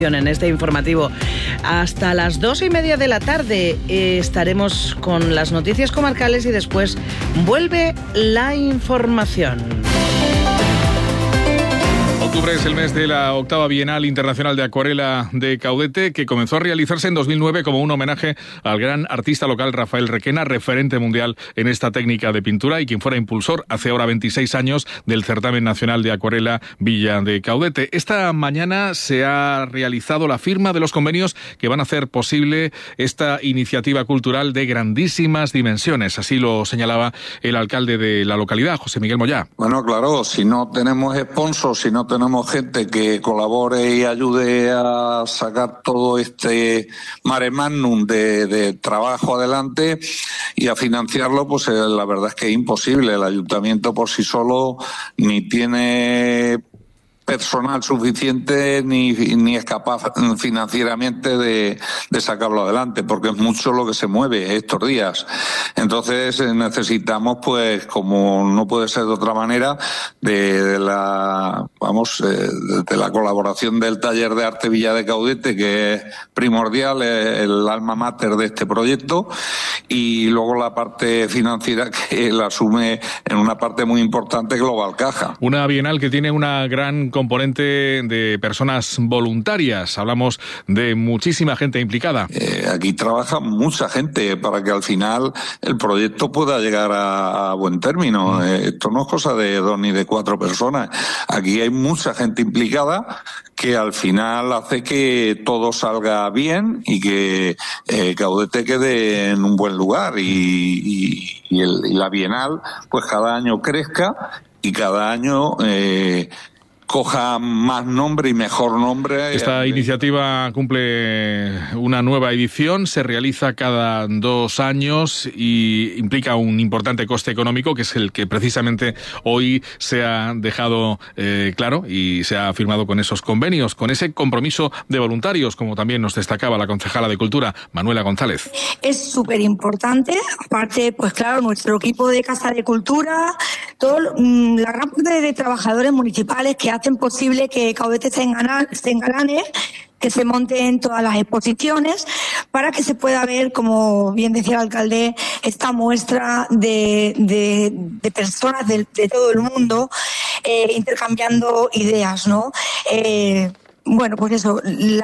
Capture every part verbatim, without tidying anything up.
En este informativo hasta las dos y media de la tarde eh, estaremos con las noticias comarcales y después vuelve la información. Octubre es el mes de la octava Bienal Internacional de Acuarela de Caudete, que comenzó a realizarse en dos mil nueve como un homenaje al gran artista local Rafael Requena, referente mundial en esta técnica de pintura y quien fuera impulsor hace ahora veintiséis años del Certamen Nacional de Acuarela Villa de Caudete. Esta mañana se ha realizado la firma de los convenios que van a hacer posible esta iniciativa cultural de grandísimas dimensiones. Así lo señalaba el alcalde de la localidad, José Miguel Moyá. Bueno, claro, si no tenemos sponsors, si no tenemos gente que colabore y ayude a sacar todo este mare magnum de, de trabajo adelante y a financiarlo, pues eh, la verdad es que es imposible. El ayuntamiento por sí solo ni tiene personal suficiente ni, ni es capaz financieramente de, de sacarlo adelante, porque es mucho lo que se mueve estos días. Entonces necesitamos, pues, como no puede ser de otra manera, de, de la vamos de, de la colaboración del Taller de Arte Villa de Caudete, que es primordial, es el alma mater de este proyecto, y luego la parte financiera que la asume en una parte muy importante Global Caja. Una bienal que tiene una gran componente de personas voluntarias. Hablamos de muchísima gente implicada. Eh, aquí trabaja mucha gente para que al final el proyecto pueda llegar a, a buen término. Mm. Eh, esto no es cosa de dos ni de cuatro personas. Aquí hay mucha gente implicada que al final hace que todo salga bien y que eh, Caudete quede en un buen lugar y, y, y, el, y la Bienal pues cada año crezca y cada año eh, coja más nombre y mejor nombre. Esta iniciativa cumple una nueva edición, se realiza cada dos años y implica un importante coste económico, que es el que precisamente hoy se ha dejado eh, claro y se ha firmado con esos convenios, con ese compromiso de voluntarios, como también nos destacaba la concejala de Cultura, Manuela González. Es súper importante, aparte, pues claro, nuestro equipo de Casa de Cultura, todo, la gran parte de trabajadores municipales que hacen posible que Caudete se engalane, que se monten todas las exposiciones, para que se pueda ver, como bien decía el alcalde, esta muestra de, de, de personas de, de todo el mundo eh, intercambiando ideas, ¿no? Eh, bueno, pues eso,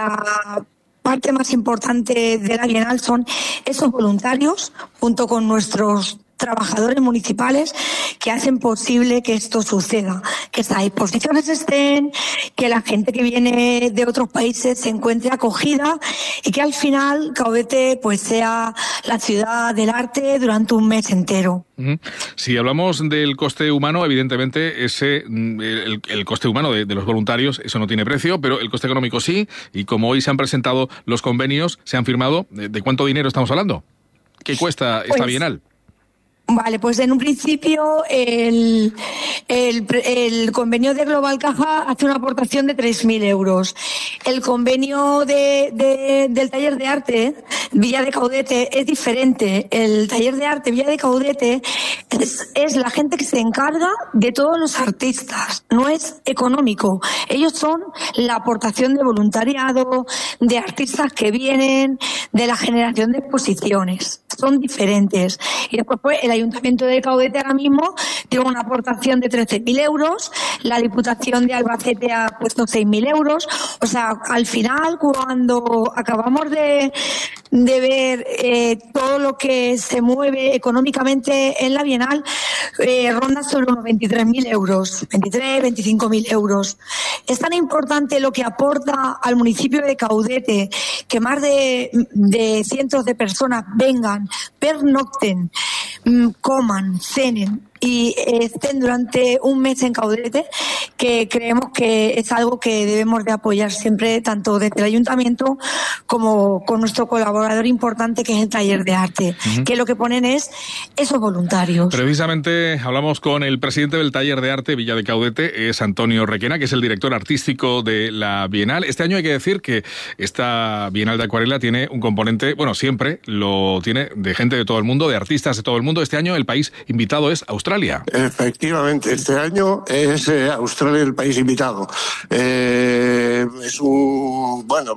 la parte más importante de la Bienal son esos voluntarios, junto con nuestros trabajadores municipales, que hacen posible que esto suceda, que estas exposiciones estén, que la gente que viene de otros países se encuentre acogida y que al final Caudete pues sea la ciudad del arte durante un mes entero. Si hablamos del coste humano, evidentemente ese el, el coste humano de, de los voluntarios, eso no tiene precio, pero el coste económico sí, y como hoy se han presentado los convenios, se han firmado, ¿de, de cuánto dinero estamos hablando? ¿Qué cuesta esta pues, Bienal? Vale, pues en un principio el, el, el convenio de Global Caja hace una aportación de tres mil euros. El convenio de, de, del taller de arte Villa de Caudete es diferente. El taller de arte Villa de Caudete es, es la gente que se encarga de todos los artistas, no es económico. Ellos son la aportación de voluntariado, de artistas que vienen, de la generación de exposiciones. Son diferentes. Y después pues, el Ayuntamiento de Caudete ahora mismo tiene una aportación de trece mil euros, la Diputación de Albacete ha puesto seis mil euros. O sea, al final, cuando acabamos de, de ver eh, todo lo que se mueve económicamente en la Bienal, eh, ronda sobre unos veintitrés mil euros, veintitrés, veinticinco mil euros. Es tan importante lo que aporta al municipio de Caudete que más de, de cientos de personas vengan, pernocten, coman, cenen y estén durante un mes en Caudete, que creemos que es algo que debemos de apoyar siempre, tanto desde el ayuntamiento como con nuestro colaborador importante, que es el taller de arte, uh-huh. que lo que ponen es esos voluntarios. Precisamente hablamos con el presidente del taller de arte Villa de Caudete, es Antonio Requena, que es el director artístico de la Bienal. Este año hay que decir que esta Bienal de Acuarela tiene un componente, bueno, siempre lo tiene, de gente de todo el mundo, de artistas de todo el mundo. Este año el país invitado es Australia. Australia. Efectivamente, este año es eh, Australia el país invitado. Eh, es un, bueno,